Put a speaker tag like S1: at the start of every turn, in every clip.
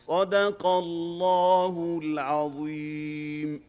S1: صدق الله العظيم.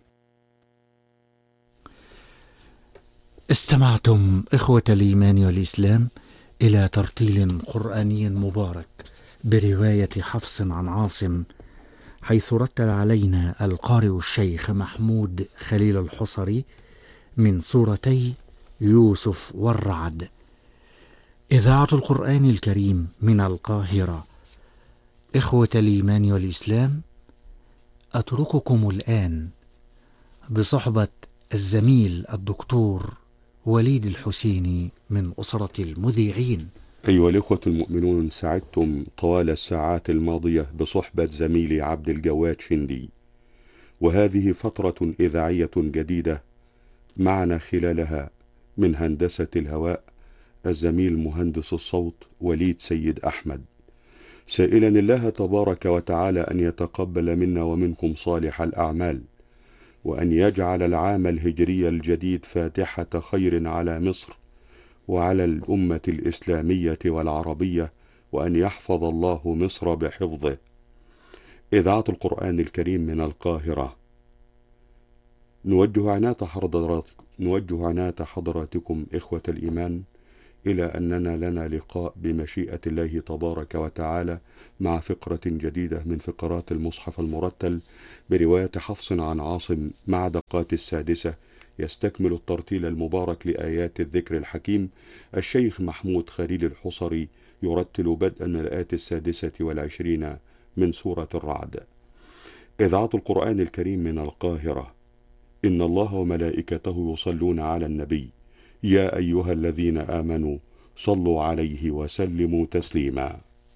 S2: استمعتم إخوة الإيمان والإسلام إلى ترتيل قرآني مبارك برواية حفص عن عاصم، حيث رتل علينا القارئ الشيخ محمود خليل الحصري من سورتي يوسف والرعد. إذاعة القرآن الكريم من القاهرة. إخوة الإيمان والإسلام، أترككم الآن بصحبة الزميل الدكتور وليد الحسيني من أسرة المذيعين.
S3: أيها الإخوة المؤمنون، سعدتم طوال الساعات الماضية بصحبة زميلي عبد الجواد شندي، وهذه فترة إذاعية جديدة معنا خلالها من هندسة الهواء الزميل مهندس الصوت وليد سيد أحمد، سائلا الله تبارك وتعالى أن يتقبل منا ومنكم صالح الأعمال، وأن يجعل العام الهجري الجديد فاتحة خير على مصر وعلى الأمة الإسلامية والعربية، وأن يحفظ الله مصر بحفظه. إذاعة القرآن الكريم من القاهرة. نوجه عنات حضراتكم إخوة الإيمان إلى أننا لنا لقاء بمشيئة الله تبارك وتعالى مع فقرة جديدة من فقرات المصحف المرتل برواية حفص عن عاصم مع دقات السادسة، يستكمل الترتيل المبارك لآيات الذكر الحكيم الشيخ محمود خليل الحصري، يرتل بدءا من الآيات 26 من سورة الرعد. إذاعة القرآن الكريم من القاهرة. إن الله وملائكته يصلون على النبي، يا أيها الذين آمنوا صلوا عليه وسلموا تسليما.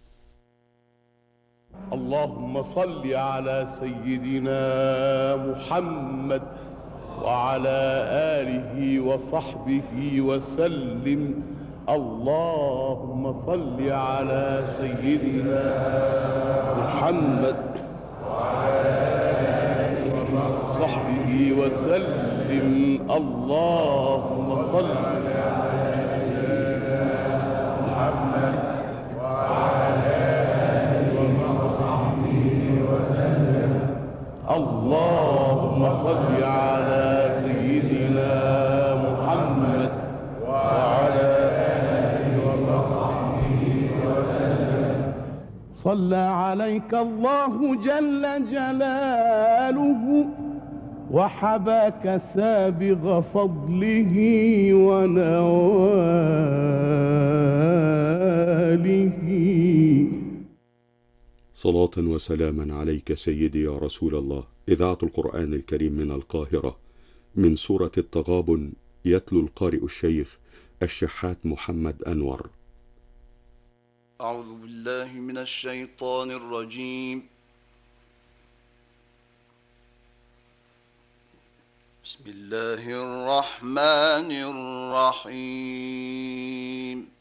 S4: اللهم صل على سيدنا محمد وعلى آله وصحبه وسلم. اللهم صل على سيدنا محمد وعلى آله وصحبه وسلم. اللهم صل على سيدنا محمد وعلى آله وصحبه وسلم. اللهم صل على سيدنا محمد وعلى آله وصحبه وسلم. صلى عليك الله جل جلاله وحباك سابغ فضله ونواله.
S3: صلاة وسلاما عليك سيدي يا رسول الله. إذاعة القرآن الكريم من القاهرة. من سورة التغابن يتلو القارئ الشيخ الشحات محمد أنور.
S5: أعوذ بالله من الشيطان الرجيم. بسم الله الرحمن الرحيم.